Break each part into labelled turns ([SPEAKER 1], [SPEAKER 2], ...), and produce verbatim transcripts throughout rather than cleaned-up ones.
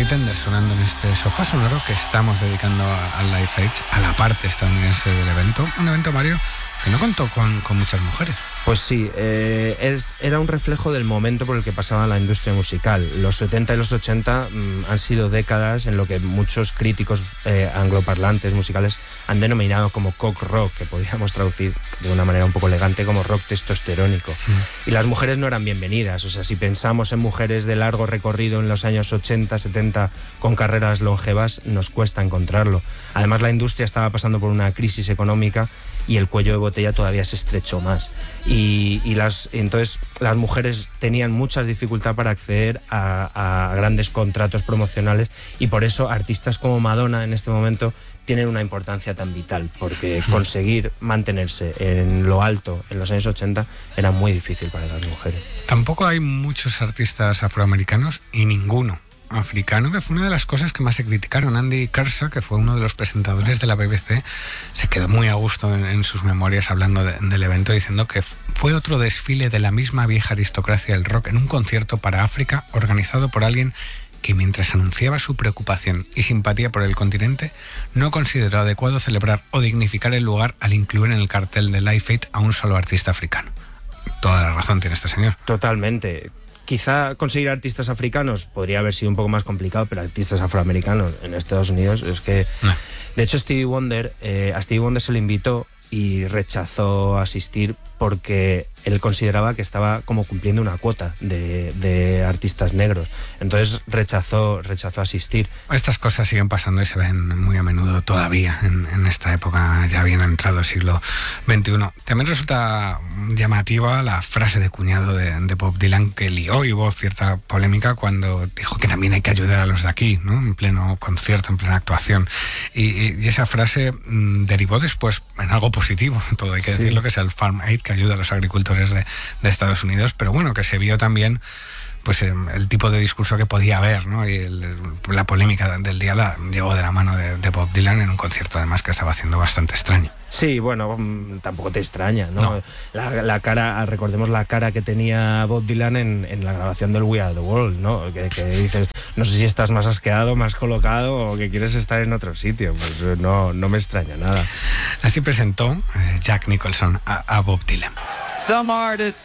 [SPEAKER 1] Pretenders sonando en este sofá sonoro que estamos dedicando al Live Aid, a la parte estadounidense del evento. Un evento, Mario, que no contó con, con muchas mujeres.
[SPEAKER 2] Pues sí, eh, es, era un reflejo del momento por el que pasaba la industria musical. Los setenta y los ochenta mmm, han sido décadas en lo que muchos críticos eh, angloparlantes musicales han denominado como cock rock, que podríamos traducir de una manera un poco elegante como rock testosterónico. Mm. Y las mujeres no eran bienvenidas. O sea, si pensamos en mujeres de largo recorrido en los años ochenta, setenta con carreras longevas, nos cuesta encontrarlo. Además, la industria estaba pasando por una crisis económica y el cuello de botella todavía se estrechó más. Y, y las, entonces las mujeres tenían mucha dificultad para acceder a, a grandes contratos promocionales, y por eso artistas como Madonna en este momento tienen una importancia tan vital, porque conseguir mantenerse en lo alto en los años ochenta era muy difícil para las mujeres.
[SPEAKER 1] Tampoco hay muchos artistas afroamericanos y ninguno africano, que fue una de las cosas que más se criticaron. Andy Kersa, que fue uno de los presentadores de la B B C, se quedó muy a gusto en, en sus memorias hablando de, del evento, diciendo que fue otro desfile de la misma vieja aristocracia del rock en un concierto para África organizado por alguien que, mientras anunciaba su preocupación y simpatía por el continente, no consideró adecuado celebrar o dignificar el lugar al incluir en el cartel de Live Aid a un solo artista africano. Toda la razón tiene este señor.
[SPEAKER 2] Totalmente. Quizá conseguir artistas africanos podría haber sido un poco más complicado, pero artistas afroamericanos en Estados Unidos es que... No. De hecho, Stevie Wonder, eh, a Stevie Wonder se le invitó y rechazó asistir porque él consideraba que estaba como cumpliendo una cuota de, de artistas negros. Entonces rechazó, rechazó asistir.
[SPEAKER 1] Estas cosas siguen pasando y se ven muy a menudo todavía en, en esta época, ya bien entrado el siglo veintiuno. También resulta llamativa la frase de cuñado de, de Bob Dylan, que lió y hubo cierta polémica cuando dijo que también hay que ayudar a los de aquí, ¿no? En pleno concierto, en plena actuación. Y, y esa frase mmm, derivó después en algo positivo, todo hay que sí. decirlo, que es el Farm Aid, que ayuda a los agricultores de, de Estados Unidos, pero bueno, que se vio también pues el tipo de discurso que podía haber, ¿no? Y el, la polémica del día la llegó de la mano de, de Bob Dylan en un concierto además que estaba haciendo bastante extraño.
[SPEAKER 2] Sí, bueno, tampoco te extraña, ¿no?
[SPEAKER 1] no.
[SPEAKER 2] La, la cara, recordemos la cara que tenía Bob Dylan en, en la grabación del We Are the World, ¿no? Que, que dices, no sé si estás más asqueado, más colocado o que quieres estar en otro sitio. Pues no, no me extraña nada.
[SPEAKER 1] Así presentó eh, Jack Nicholson a, a Bob Dylan.
[SPEAKER 3] Some artists'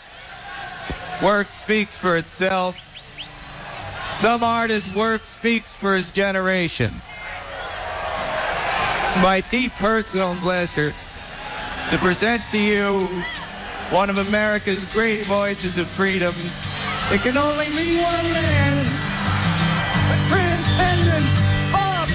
[SPEAKER 3] work speaks for itself. Some artists' work speaks for his generation. My deep personal pleasure to present to you one of America's great voices of freedom. It can only be one man.